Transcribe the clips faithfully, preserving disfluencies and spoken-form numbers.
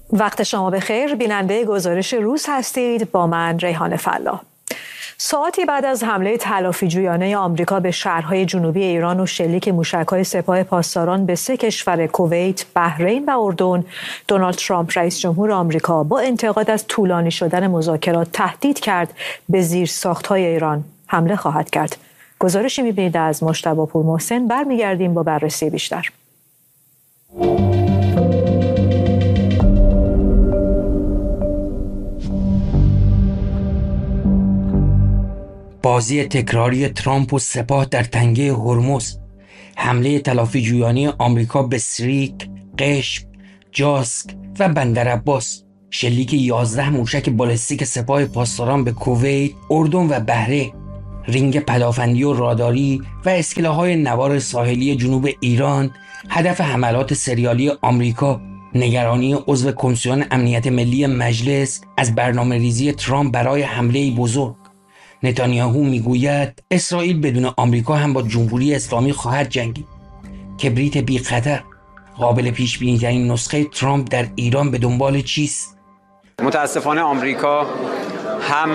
وقت شما بخیر، بیننده گزارش روز هستید با من ریحان فلاح. ساعتی بعد از حمله تلافی‌جویانه آمریکا به شهرهای جنوبی ایران و شلیک موشک‌های سپاه پاسداران به سه کشور کویت، بحرین و اردن، دونالد ترامپ رئیس جمهور آمریکا با انتقاد از طولانی شدن مذاکرات تهدید کرد به زیرساخت‌های ایران حمله خواهد کرد. گزارشی می‌بینید از مجتبی پورمحسن. برمیگردیم با بررسی بیشتر. بازی تکراری ترامپ و سپاه در تنگه هرمز، حمله تلافی‌جویانه آمریکا به سریک، قشم، جاسک و بندرعباس، شلیک یازده موشک بالستیک سپاه پاسداران به کویت، اردن و بحرین، رینگ پدافندی و راداری و اسکله‌های نوار ساحلی جنوب ایران هدف حملات سریالی آمریکا، نگرانی عضو کمیسیون امنیت ملی مجلس از برنامه‌ریزی ترامپ برای حمله بزرگ. نتانیاهو میگوید اسرائیل بدون آمریکا هم با جمهوری اسلامی خواهد جنگید. کبریت بی خطر، قابل پیش بینی ترین نسخه ترامپ در ایران به دنبال چیست؟ متاسفانه آمریکا هم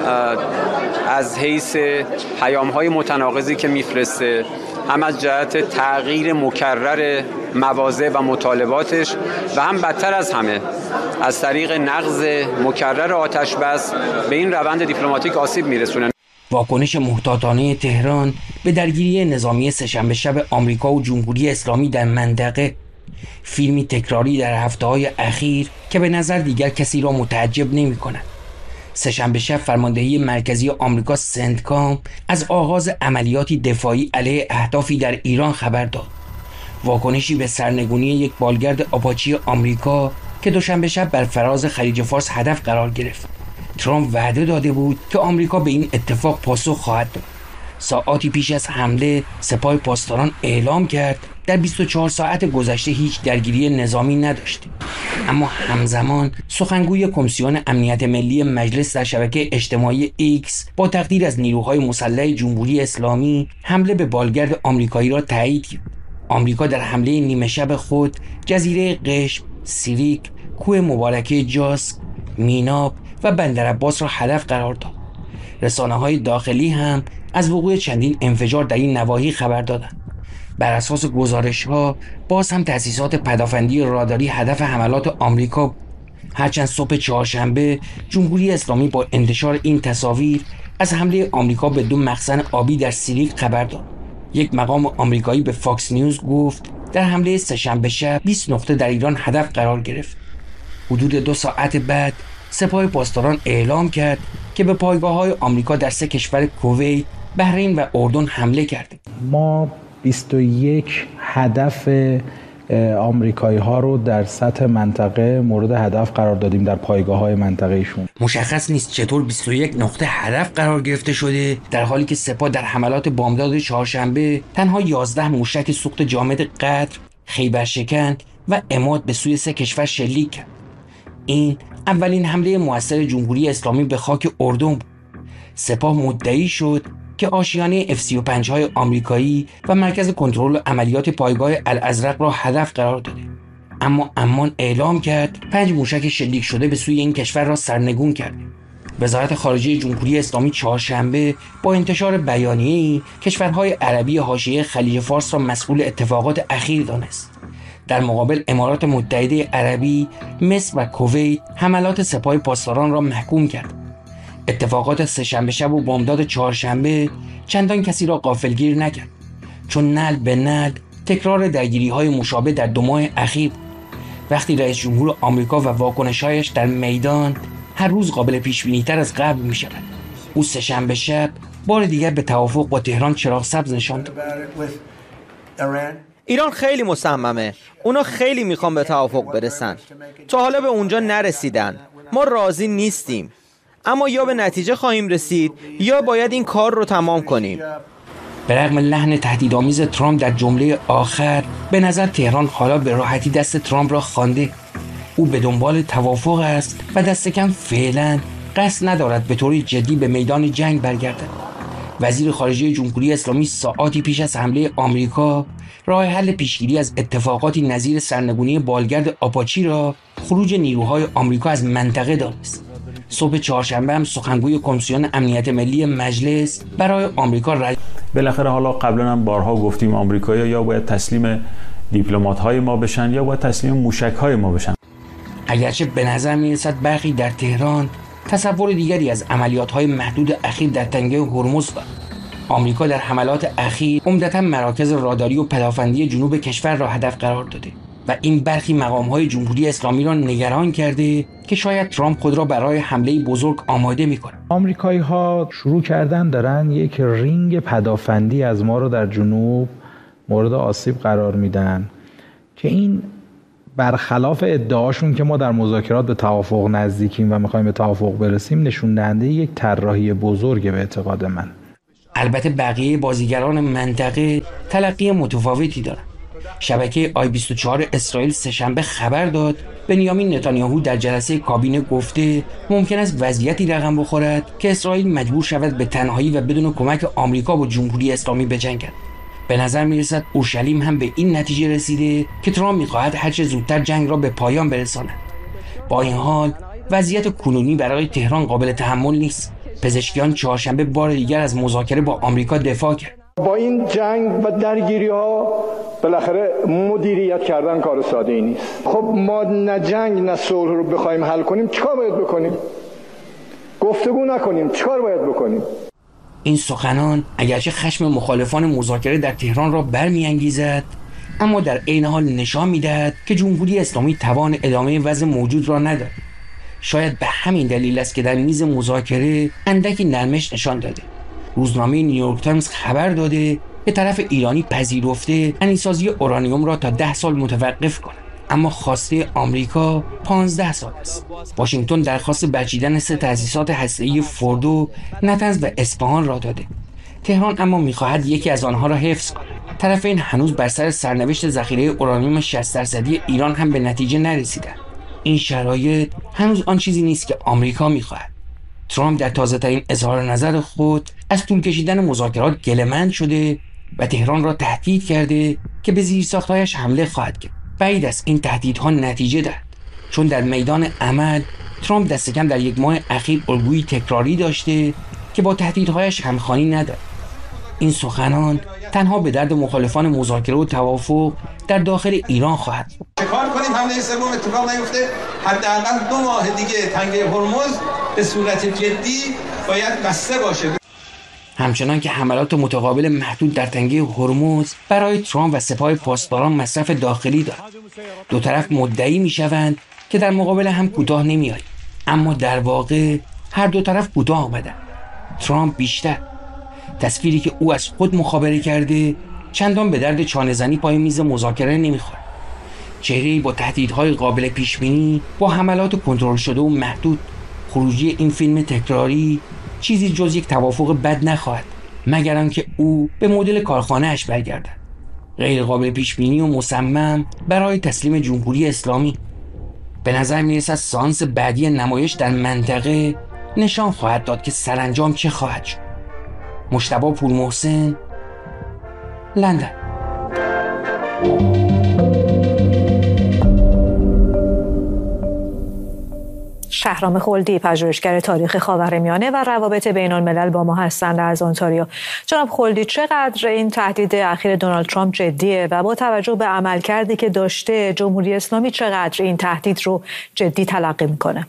از حیث پیام‌های متناقضی که میفرسته، هم از جهت تغییر مکرر مواضع و مطالباتش و هم بدتر از همه از طریق نقض مکرر آتش بس به این روند دیپلماتیک آسیب میرسونه. واکنش محتاطانه تهران به درگیری نظامی سه‌شنبه شب آمریکا و جمهوری اسلامی در منطقه، فیلمی تکراری در هفته‌های اخیر که به نظر دیگر کسی را متعجب نمی‌کند. سه‌شنبه شب فرماندهی مرکزی آمریکا سنتکام از آغاز عملیاتی دفاعی علیه اهدافی در ایران خبر داد. واکنشی به سرنگونی یک بالگرد آپاچی آمریکا که دوشنبه شب بر فراز خلیج فارس هدف قرار گرفت. ترامپ وعده داده بود که آمریکا به این اتفاق پاسخ خواهد داد. ساعاتی پیش از حمله سپاه پاسداران اعلام کرد در بیست و چهار ساعت گذشته هیچ درگیری نظامی نداشتیم. اما همزمان سخنگوی کمیسیون امنیت ملی مجلس در شبکه اجتماعی ایکس با تقدیر از نیروهای مسلح جمهوری اسلامی حمله به بالگرد آمریکایی را تایید کرد. آمریکا در حمله نیمه شب خود جزیره قشم، سیریک، کوه مبارکه جاسک، میناب و بندرعباس را هدف قرار داد. رسانه‌های داخلی هم از وقوع چندین انفجار در این نواحی خبر دادند. بر اساس گزارش‌ها باز هم تأسیسات پدافندی راداری هدف حملات آمریکا بود. هرچند صبح چهارشنبه جمهوری اسلامی با انتشار این تصاویر از حمله آمریکا به دو مخزن آبی در سیریک خبر داد. یک مقام آمریکایی به فاکس نیوز گفت در حمله سه‌شنبه شب بیست نقطه در ایران هدف قرار گرفت. حدود دو ساعت بعد سپاه پاسداران اعلام کرد که به پایگاه‌های آمریکا در سه کشور کویت، بحرین و اردن حمله کرده. ما بیست و یک هدف آمریکایی ها رو در سطح منطقه مورد هدف قرار دادیم در پایگاه های منطقه ایشون. مشخص نیست چطور بیست و یک نقطه هدف قرار گرفته شده، در حالی که سپاه در حملات بامداد چهارشنبه تنها یازده موشک سوخت جامد قطر، خیبرشکن و عماد به سوی سه کشور شلیک کرد. این اولین حمله موثر جمهوری اسلامی به خاک اردن بود. سپاه مدعی شد که آشیانه اف سی و پنج های آمریکایی و مرکز کنترل عملیات پایگاه الازرق را هدف قرار داده. اما عمان اعلام کرد پنج موشک شلیک شده به سوی این کشور را سرنگون کرده. وزارت خارجه جمهوری اسلامی چهارشنبه با انتشار بیانیه‌ای کشورهای عربی حاشیه خلیج فارس را مسئول اتفاقات اخیر دانست. در مقابل امارات متحده عربی، مصر و کویت حملات سپاه پاسداران را محکوم کرد. اتفاقات سه‌شنبه شب و بامداد چهارشنبه چندان کسی را غافلگیر نکرد، چون نعل به نعل تکرار درگیری‌های مشابه در دو ماه اخیر. وقتی رئیس جمهور آمریکا و واکنش‌هایش در میدان هر روز قابل پیش‌بینی‌تر از قبل می‌شود، او سه‌شنبه شب بار دیگر به توافق با تهران چراغ سبز نشان داد. ایران خیلی مصممه. اونا خیلی میخوان به توافق برسن. تا حالا به اونجا نرسیدن. ما راضی نیستیم. اما یا به نتیجه خواهیم رسید یا باید این کار رو تمام کنیم. به رغم لحن تهدیدآمیز ترامپ در جمله آخر، به نظر تهران حالا به راحتی دست ترامپ را خوانده. او به دنبال توافق است و دست کم فعلا قصد ندارد به طور جدی به میدان جنگ برگردد. وزیر خارجه جمهوری اسلامی ساعاتی پیش از حمله آمریکا راه حل پیشگیری از اتفاقاتی نظیر سرنگونی بالگرد آپاچی را خروج نیروهای آمریکا از منطقه دانست. صبح چهارشنبه هم سخنگوی کمیسیون امنیت ملی مجلس برای آمریکا رای بالاخره حالا قبلا هم بارها گفتیم آمریکایی‌ها یا باید تسلیم دیپلمات‌های ما بشن یا باید تسلیم موشک‌های ما بشن. اگرچه به نظر می‌رسد برخی در تهران تصور دیگری از عملیات‌های محدود اخیر در تنگه هرمز دارند. آمریکا در حملات اخیر عمدتاً مراکز راداری و پدافندی جنوب کشور را هدف قرار داده و این برخی مقام‌های جمهوری اسلامی را نگران کرده که شاید ترامپ خود را برای حمله بزرگ آماده می‌کند. آمریکایی‌ها شروع کردن دارن یک رینگ پدافندی از ما رو در جنوب مورد آسیب قرار میدن که این برخلاف ادعاشون که ما در مذاکرات به توافق نزدیکیم و می‌خوایم به توافق برسیم نشون دهنده یک طراحی بزرگ به اعتقاد من. البته بقیه بازیگران منطقه تلقی متفاوتی دارند. شبکه آی بیست و چهار اسرائیل سه‌شنبه خبر داد بنیامین نتانیاهو در جلسه کابینه گفته ممکن است وضعیتی رقم بخورد که اسرائیل مجبور شود به تنهایی و بدون کمک آمریکا با جمهوری اسلامی بجنگد. به نظر می‌رسد اورشلیم هم به این نتیجه رسیده که ترامپ می‌خواهد هرچه زودتر جنگ را به پایان برساند. با این حال وضعیت کنونی برای تهران قابل تحمل نیست. پزشکیان چهارشنبه بار دیگر از مذاکره با آمریکا دفاع کرد. با این جنگ و درگیری‌ها بالاخره مدیریت کردن کار ساده ای نیست. خب ما نه جنگ نه صلح رو بخوایم حل کنیم چیکار باید بکنیم؟ گفتگو نکنیم چیکار باید بکنیم؟ این سخنان اگرچه خشم مخالفان مذاکره در تهران را برمی‌انگیزد، اما در عین حال نشان می‌دهد که جمهوری اسلامی توان ادامه وضع موجود را ندارد. شاید به همین دلیل است که در میز مذاکره اندکی نرمش نشان داده. روزنامه نیویورک تایمز خبر داده که طرف ایرانی پذیرفته غنیسازی اورانیوم را تا ده سال متوقف کند، اما خواسته آمریکا پانزده سال است. واشنگتن درخواست بچیدن سه تأسیسات هسته‌ای فوردو، نتنز و اصفهان را داده. تهران اما می‌خواهد یکی از آنها را حفظ کند. طرفین هنوز بر سر سرنوشت ذخیره اورانیوم شصت درصدی ایران هم به نتیجه نرسیدند. این شرایط هنوز آن چیزی نیست که آمریکا می‌خواهد. ترامپ در تازه‌ترین اظهار نظر خود از طول کشیدن مذاکرات گله‌مند شده و تهران را تهدید کرده که به زیرساخت‌هایش حمله خواهد کرد. بعید است این تهدیدها نتیجه دهد، چون در میدان عمل ترامپ دست کم در یک ماه اخیر الگویی تکراری داشته که با تهدیدهایش همخوانی ندارد. این سخنان تنها به درد مخالفان مذاکره و توافق در داخل ایران خواهد بود. چیکار کنیم حمله سوم اتفاق نیفته؟ حداقل دو ماه دیگه تنگه هرمز به صورت جدی باید بسته باشه. همچنان که حملات متقابل محدود در تنگه هرمز برای ترامپ و سپاه پاسداران مصرف داخلی دارد. دو طرف مدعی میشوند که در مقابل هم کوتاه نمیآیند، اما در واقع هر دو طرف کوتاه آمدند. ترامپ بیشتر. تصویری که او از خود مخابره کرده چندان به درد چانه‌زنی پای میز مذاکره نمیخورد. چهره‌ای با تهدیدهای قابل پیش‌بینی، با حملات کنترل شده و محدود. خروجی این فیلم تکراری چیزی جز یک توافق بد نخواهد، مگر آنکه او به مدل کارخانه‌اش برگردد، غیر قابل پیش‌بینی و مصمم برای تسلیم جمهوری اسلامی. به نظر می‌رسد سانس بعدی نمایش در منطقه نشان خواهد داد که سرانجام چه خواهد شد. مجتبی پورمحسن، لندن. شهرام خلدی، پژوهشگر تاریخ خاورمیانه و روابط بین الملل با ما هستند از اونتاریو. جناب خلدی، چقدر این تهدید اخیر دونالد ترامپ جدیه و با توجه به عملکردی که داشته جمهوری اسلامی چقدر این تهدید رو جدی تلقی میکنه؟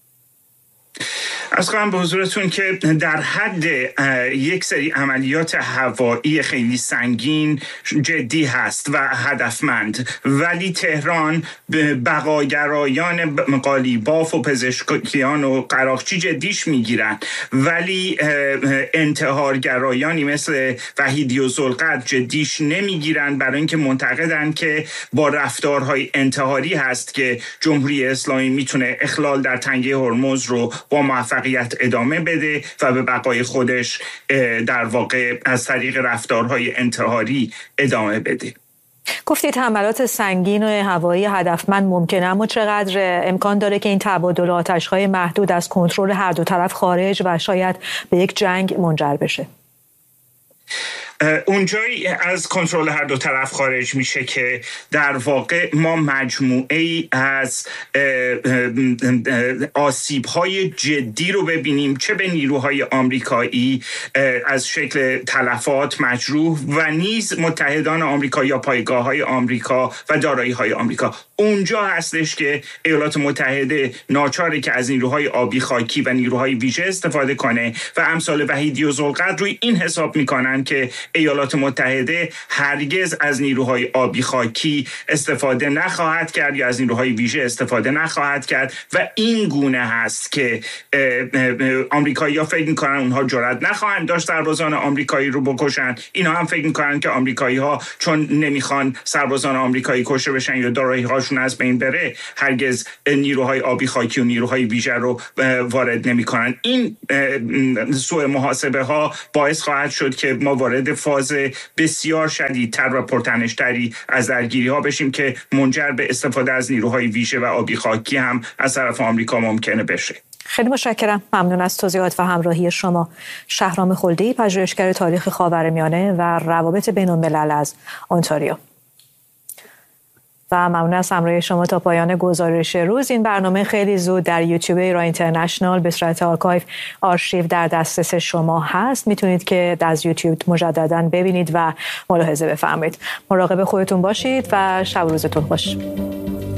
عرض کنم به حضورتون که در حد یک سری عملیات هوایی خیلی سنگین جدی هست و هدفمند، ولی تهران بقاگرایان قالیباف و پزشکیان و قراقچی جدیش میگیرن، ولی انتحارگرایانی مثل وحیدی و ذوالقرد جدیش نمیگیرن، برای اینکه معتقدن که با رفتارهای انتحاری هست که جمهوری اسلامی میتونه اخلال در تنگه هرمز رو با موفقیت ادامه بده و به بقای خودش در واقع از طریق رفتارهای انتحاری ادامه بده. گفتید حملات سنگین و هوایی هدفمند ممکنه، اما چقدر امکان داره که این تبادل آتش‌های محدود از کنترل هر دو طرف خارج و شاید به یک جنگ منجر بشه؟ اونجایی از کنترل هر دو طرف خارج میشه که در واقع ما مجموعه ای از آسیب‌های جدی رو ببینیم، چه به نیروهای آمریکایی از شکل تلفات، مجروح و نیز متحدان آمریکا یا پایگاه‌های آمریکا و دارایی‌های آمریکا. اونجا هستش که ایالات متحده ناچاره که از نیروهای آبی خاکی و نیروهای ویژه استفاده کنه و امثال وحیدی و ذوالقرد روی این حساب میکنن که ایالات متحده هرگز از نیروهای آبی خاکی استفاده نخواهد کرد یا از نیروهای ویژه استفاده نخواهد کرد و این گونه هست که آمریکایی‌ها فکر میکنن اونها جرئت نخواهند داشت سربازان آمریکایی رو بکشن. اینا هم فکر میکنن که آمریکایی‌ها چون نمیخوان سربازان آمریکایی کشته بشن یا دارایی‌هاشون از بین بره، هرگز نیروهای آبی خاکی و نیروهای ویژه رو وارد نمیکنن. این سوء محاسبه ها باعث خواهد شد که ما وارد فاز بسیار شدیدتر و پرتنشتری از درگیری ها بشیم که منجر به استفاده از نیروهای ویژه و آبی خاکی هم از طرف آمریکا ممکنه بشه. خیلی متشکرم. ممنون از توضیحات و همراهی شما. شهرام خلدی، پژوهشگر تاریخ خاورمیانه و روابط بین الملل از اونتاریو. و ممنون از همراهی شما تا پایان گزارش روز. این برنامه خیلی زود در یوتیوب ایران اینترنشنال به صورت آرکایو آرشیو در دسترس شما هست. میتونید که از یوتیوب مجددا ببینید و ملاحظه بفرمایید. مراقب خودتون باشید و شب و روزتون خوش.